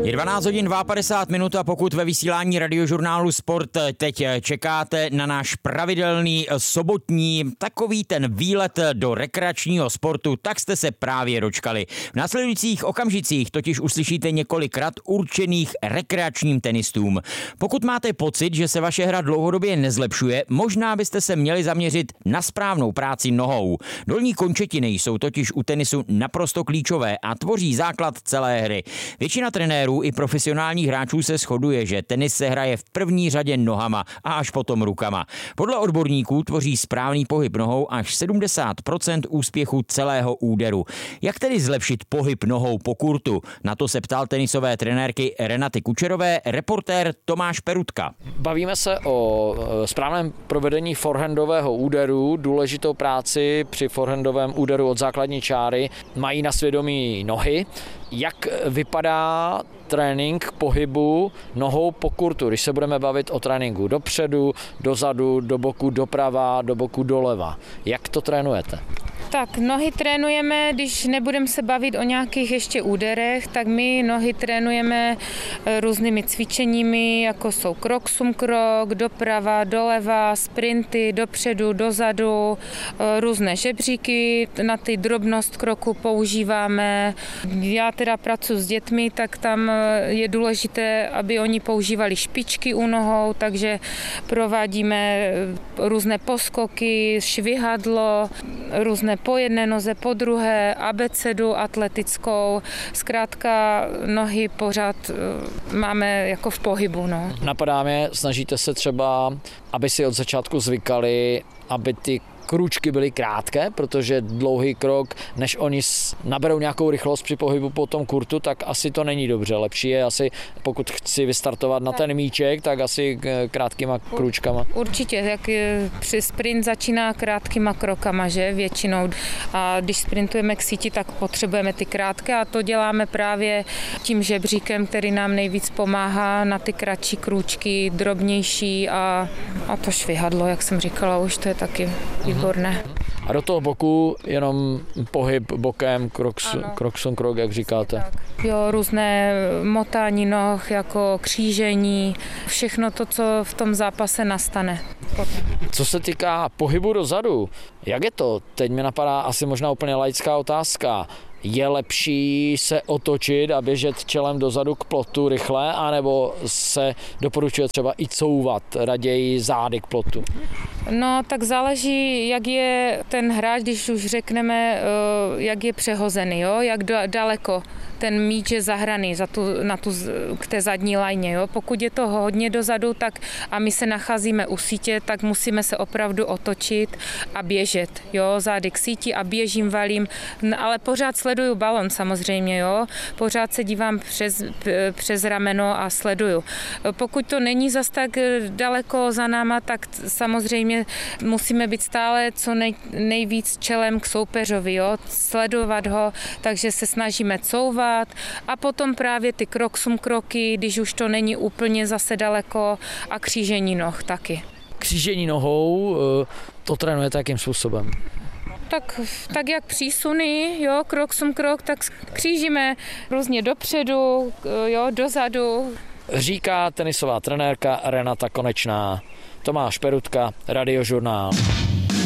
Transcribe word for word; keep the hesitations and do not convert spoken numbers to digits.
Je dvanáct hodin padesát dva minut a pokud ve vysílání Radiožurnálu Sport teď čekáte na náš pravidelný sobotní takový ten výlet do rekreačního sportu, tak jste se právě dočkali. V následujících okamžicích totiž uslyšíte několikrát určených rekreačním tenistům. Pokud máte pocit, že se vaše hra dlouhodobě nezlepšuje, možná byste se měli zaměřit na správnou práci nohou. Dolní končetiny jsou totiž u tenisu naprosto klíčové a tvoří základ celé hry. Většina trenérů i profesionálních hráčů se shoduje, že tenis se hraje v první řadě nohama a až potom rukama. Podle odborníků tvoří správný pohyb nohou až sedmdesát procent úspěchu celého úderu. Jak tedy zlepšit pohyb nohou po kurtu? Na to se ptal tenisové trenérky Renaty Kučerové reportér Tomáš Perutka. Bavíme se o správném provedení forehandového úderu. Důležitou práci při forehandovém úderu od základní čáry mají na svědomí nohy. Jak vypadá trénink pohybu nohou po kurtu, když se budeme bavit o tréninku dopředu, dozadu, do boku doprava, do boku doleva? Jak to trénujete? Tak nohy trénujeme, když nebudeme se bavit o nějakých ještě úderech, tak my nohy trénujeme různými cvičeními, jako jsou krok, sum, krok, doprava, doleva, sprinty, dopředu, dozadu, různé žebříky, na ty drobnost kroku používáme. Já teda pracuji s dětmi, tak tam je důležité, aby oni používali špičky u nohou, takže provádíme různé poskoky, švihadlo, různé po jedné noze, po druhé, abecedu atletickou. Zkrátka nohy pořád máme jako v pohybu. No. Napadá mě, snažíte se třeba, aby si od začátku zvykali, aby ty krůčky byly krátké, protože dlouhý krok, než oni naberou nějakou rychlost při pohybu po tom kurtu, tak asi to není dobře. Lepší je asi, pokud chci vystartovat na ten míček, tak asi krátkýma krůčkama. Určitě, jak při sprint začíná krátkýma krokama, že většinou. A když sprintujeme k síti, tak potřebujeme ty krátké a to děláme právě tím žebříkem, který nám nejvíc pomáhá na ty kratší krůčky, drobnější a, a to švihadlo, jak jsem říkala, už to je taky výborné. A do toho boku jenom pohyb bokem, krok, krok sun krok, jak říkáte. Tak. Jo, různé motání noh, jako křížení, všechno to, co v tom zápase nastane. Co se týká pohybu dozadu, jak je to? Teď mi napadá asi možná úplně laická otázka. Je lepší se otočit a běžet čelem dozadu k plotu rychle, anebo se doporučuje třeba i couvat raději zády k plotu? No, tak záleží, jak je ten hráč, když už řekneme, jak je přehozený, jo? Jak daleko ten míč je zahraný za tu, na tu, k té zadní lajně. Jo? Pokud je to hodně dozadu, tak a my se nacházíme u sítě, tak musíme se opravdu otočit a běžet. Jo? Zády k síti a běžím, valím, ale pořád sleduju balon samozřejmě. Jo? Pořád se dívám přes, přes rameno a sleduju. Pokud to není zas tak daleko za náma, tak samozřejmě musíme být stále co nej, nejvíc čelem k soupeřovi, jo? Sledovat ho, takže se snažíme couvat a potom právě ty krok sum kroky, když už to není úplně zase daleko a křížení noh taky. Křížení nohou, to trénujete jakým způsobem? Tak, tak jak přísuny, jo, krok sum krok, tak křížíme různě dopředu, jo, dozadu. Říká tenisová trenérka Renata Konečná. Tomáš Perutka, Radiožurnál.